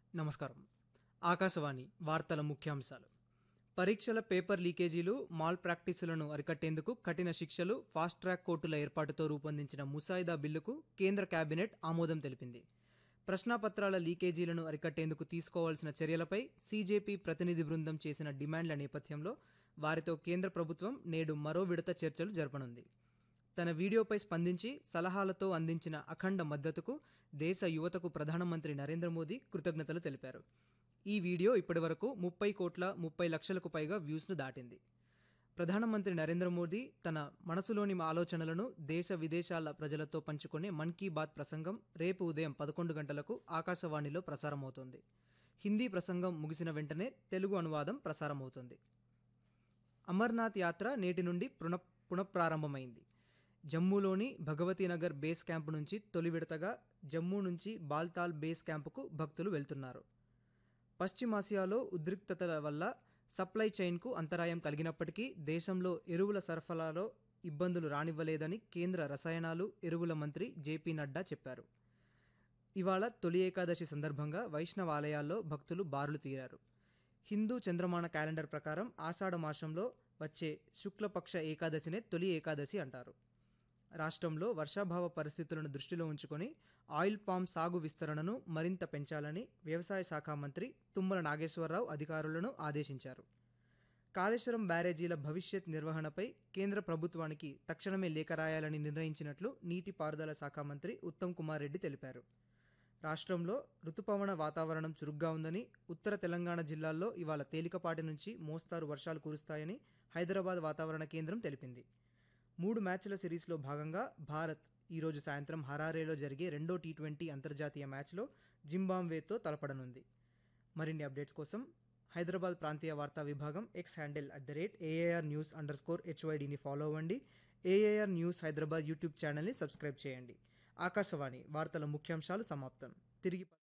నమస్కారం. ఆకాశవాణి వార్తల ముఖ్యాంశాలు. పరీక్షల పేపర్ లీకేజీలు, మాల్ ప్రాక్టీసులను అరికట్టేందుకు కఠిన శిక్షలు, ఫాస్ట్ ట్రాక్ కోర్టుల ఏర్పాటుతో రూపొందించిన ముసాయిదా బిల్లుకు కేంద్ర కేబినెట్ ఆమోదం తెలిపింది. ప్రశ్నాపత్రాల లీకేజీలను అరికట్టేందుకు తీసుకోవాల్సిన చర్యలపై సీజేపీ ప్రతినిధి బృందం చేసిన డిమాండ్ల నేపథ్యంలో వారితో కేంద్ర ప్రభుత్వం నేడు మరో విడత చర్చలు జరపనుంది. తన వీడియోపై స్పందించి సలహాలతో అందించిన అఖండ మద్దతుకు దేశ యువతకు ప్రధానమంత్రి నరేంద్ర మోదీ కృతజ్ఞతలు తెలిపారు. ఈ వీడియో ఇప్పటివరకు 30,30,00,000కు పైగా వ్యూస్ను దాటింది. ప్రధానమంత్రి నరేంద్ర మోదీ తన మనసులోని ఆలోచనలను దేశ విదేశాల ప్రజలతో పంచుకునే మన్ కీ బాత్ ప్రసంగం రేపు ఉదయం 11 గంటలకు ఆకాశవాణిలో ప్రసారమవుతోంది. హిందీ ప్రసంగం ముగిసిన వెంటనే తెలుగు అనువాదం ప్రసారమవుతుంది. అమర్నాథ్ యాత్ర నేటి నుండి పునఃప్రారంభమైంది. జమ్మూలోని భగవతీనగర్ బేస్ క్యాంపు నుంచి తొలి విడతగా జమ్మూ నుంచి బాల్తాల్ బేస్ క్యాంపుకు భక్తులు వెళ్తున్నారు. పశ్చిమాసియాలో ఉద్రిక్తతల వల్ల సప్లై చైన్కు అంతరాయం కలిగినప్పటికీ దేశంలో ఎరువుల సరఫరాలో ఇబ్బందులు రానివ్వలేదని కేంద్ర రసాయనాలు, ఎరువుల మంత్రి జేపీ నడ్డా చెప్పారు. ఇవాళ తొలి ఏకాదశి సందర్భంగా వైష్ణవ ఆలయాల్లో భక్తులు బారులు తీరారు. హిందూ చంద్రమాన క్యాలెండర్ ప్రకారం ఆషాఢ మాసంలో వచ్చే శుక్లపక్ష ఏకాదశినే తొలి ఏకాదశి అంటారు. రాష్ట్రంలో వర్షాభావ పరిస్థితులను దృష్టిలో ఉంచుకొని ఆయిల్ పామ్ సాగు విస్తరణను మరింత పెంచాలని వ్యవసాయ శాఖ మంత్రి తుమ్మల నాగేశ్వరరావు అధికారులను ఆదేశించారు. కాళేశ్వరం బ్యారేజీల భవిష్యత్ నిర్వహణపై కేంద్ర ప్రభుత్వానికి తక్షణమే లేఖ రాయాలని నిర్ణయించినట్లు నీటిపారుదల శాఖ మంత్రి ఉత్తమ్ కుమార్ రెడ్డి తెలిపారు. రాష్ట్రంలో రుతుపవన వాతావరణం చురుగ్గా ఉందని, ఉత్తర తెలంగాణ జిల్లాల్లో ఇవాళ తేలికపాటి నుంచి మోస్తారు వర్షాలు కురుస్తాయని హైదరాబాద్ వాతావరణ కేంద్రం తెలిపింది. 3 మ్యాచ్ల సిరీస్లో భాగంగా భారత్ ఈరోజు సాయంత్రం హరారేలో జరిగే రెండో టీ20 అంతర్జాతీయ మ్యాచ్లో జింబాబ్వేతో తలపడనుంది. మరిన్ని అప్డేట్స్ కోసం హైదరాబాద్ ప్రాంతీయ వార్తా విభాగం ఎక్స్ హ్యాండిల్ @AARnews_HYDని ఫాలో అవ్వండి. ఏఐఆర్ న్యూస్ హైదరాబాద్ యూట్యూబ్ ఛానల్ని సబ్స్క్రైబ్ చేయండి. ఆకాశవాణి వార్తల ముఖ్యాంశాలు సమాప్తం. తిరిగి